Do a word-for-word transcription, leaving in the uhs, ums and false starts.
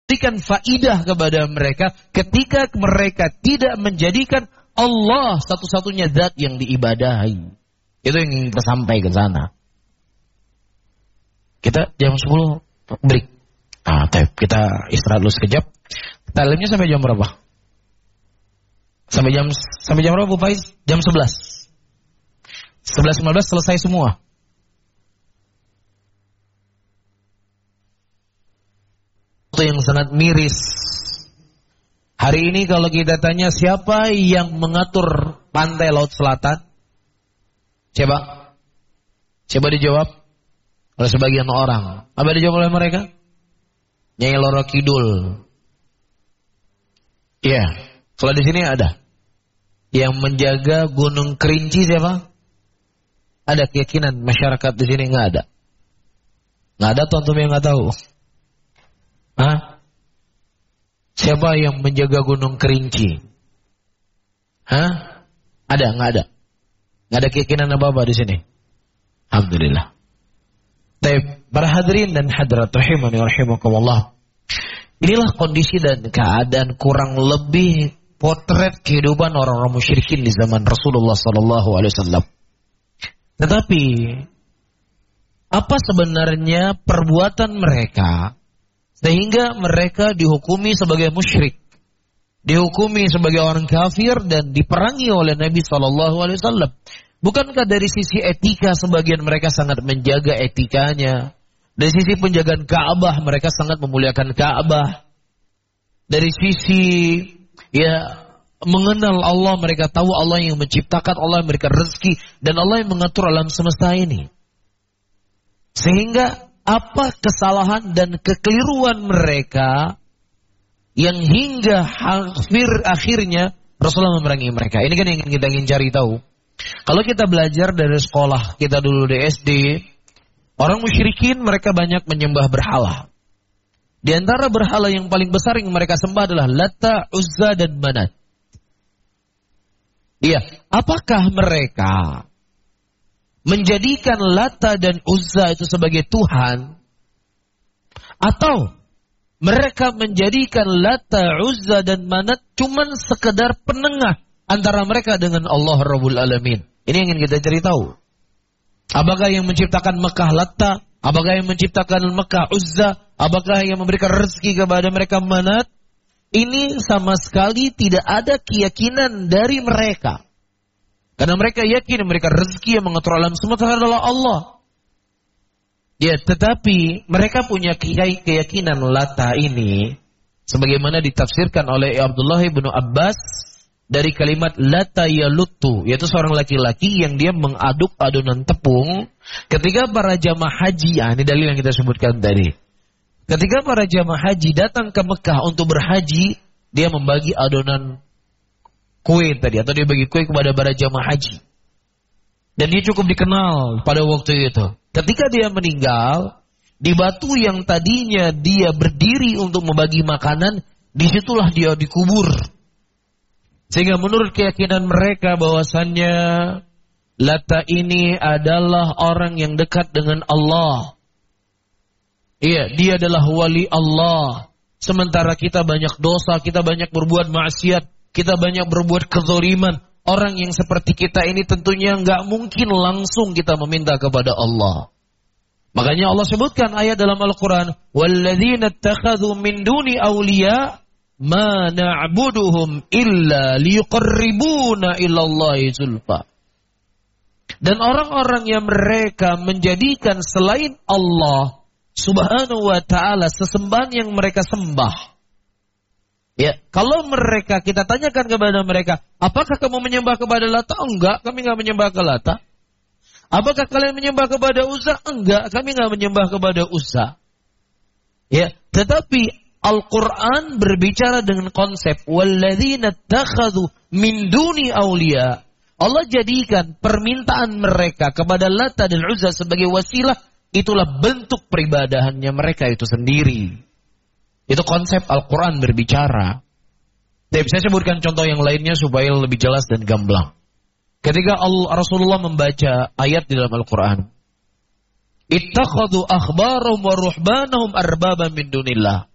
memberikan faidah kepada mereka ketika mereka tidak menjadikan Allah satu-satunya zat yang diibadahi. Itu yang ingin kita sampaikan sana. Kita jam sepuluh break. Ah, kita istirahat dulu sekejap. Talimnya sampai jam berapa? Sampai jam sampai jam berapa Bu Faiz? Jam sebelas. sebelas lima belas selesai semua. Yang sangat miris. Hari ini kalau kita tanya siapa yang mengatur pantai laut selatan? Coba. Coba dijawab oleh sebagian orang. Apa dijawab oleh mereka? Nyai Loro Kidul. Iya. Kalau di sini ada. Yang menjaga Gunung Kerinci siapa? Ada keyakinan masyarakat di sini nggak ada? Nggak ada, tonton yang nggak tahu. Hah? Siapa yang menjaga Gunung Kerinci? Hah? Ada? Nggak ada? Nggak ada keyakinan apa-apa di sini? Alhamdulillah. Baik, para hadirin dan hadirat rahimani wa rahimakumullah. Inilah kondisi dan keadaan kurang lebih potret kehidupan orang-orang musyrikin di zaman Rasulullah sallallahu alaihi wasallam. Tetapi apa sebenarnya perbuatan mereka sehingga mereka dihukumi sebagai musyrik, dihukumi sebagai orang kafir dan diperangi oleh Nabi sallallahu alaihi wasallam? Bukankah dari sisi etika sebagian mereka sangat menjaga etikanya? Dari sisi penjagaan Ka'bah mereka sangat memuliakan Ka'bah. Dari sisi ya mengenal Allah, mereka tahu Allah yang menciptakan, Allah yang memberikan rezeki, dan Allah yang mengatur alam semesta ini. Sehingga apa kesalahan dan kekeliruan mereka yang hingga akhir akhirnya Rasulullah memerangi mereka. Ini kan yang kita ingin cari tahu. Kalau kita belajar dari sekolah kita dulu di S D, orang musyrikin mereka banyak menyembah berhala. Di antara berhala yang paling besar yang mereka sembah adalah Lata, Uzza, dan Manat. Iya, apakah mereka menjadikan Lata dan Uzza itu sebagai Tuhan? Atau mereka menjadikan Lata, Uzza, dan Manat cuman sekedar penengah antara mereka dengan Allah Rabbul Alamin? Ini yang ingin kita cari tahu. Apakah yang menciptakan Mekah Lata? Apakah yang menciptakan Mekah Uzza? Apakah yang memberikan rezeki kepada mereka Manat? Ini sama sekali tidak ada keyakinan dari mereka. Karena mereka yakin memberikan rezeki yang mengatur alam semesta adalah Allah. Ya, tetapi mereka punya keyakinan Lata ini sebagaimana ditafsirkan oleh Abdullah bin Abbas dari kalimat Lata yalutu, yaitu seorang laki-laki yang dia mengaduk adonan tepung ketika para jamaah haji. Ah, ini dalil yang kita sebutkan tadi. Ketika para jamaah haji datang ke Mekah untuk berhaji, dia membagi adonan kue tadi, atau dia bagi kue kepada para jamaah haji. Dan dia cukup dikenal pada waktu itu. Ketika dia meninggal, di batu yang tadinya dia berdiri untuk membagi makanan, disitulah dia dikubur. Sehingga menurut keyakinan mereka bahwasannya Lata ini adalah orang yang dekat dengan Allah. Iya, dia adalah wali Allah. Sementara kita banyak dosa, kita banyak berbuat maksiat, kita banyak berbuat kezaliman. Orang yang seperti kita ini tentunya nggak mungkin langsung kita meminta kepada Allah. Makanya Allah sebutkan ayat dalam Al-Quran, وَالَّذِينَ اتَّخَذُوا مِنْ دُونِ أَوْلِيَاءَ مَا نَعْبُدُهُمْ إِلَّا لِيُقَرِّبُونَ إِلَى اللَّهِ زُلْفَى. Dan orang-orang yang mereka menjadikan selain Allah Subhanahu wa ta'ala sesembahan yang mereka sembah. Ya, kalau mereka, kita tanyakan kepada mereka, apakah kamu menyembah kepada Lata? Enggak, kami enggak menyembah ke Lata. Apakah kalian menyembah kepada Uzza? Enggak, kami enggak menyembah kepada Uzza. Ya, tetapi Al-Quran berbicara dengan konsep walladzina takhadhu min duni awliya. Allah jadikan permintaan mereka kepada Lata dan Uzza sebagai wasilah, itulah bentuk peribadahannya mereka itu sendiri. Itu konsep Al-Quran berbicara. Tapi saya sebutkan contoh yang lainnya supaya lebih jelas dan gamblang. Ketika Allah, Rasulullah membaca ayat di dalam Al-Quran, ittakhadhu akhbarahum wa ruhbanahum arbaban min dunillah.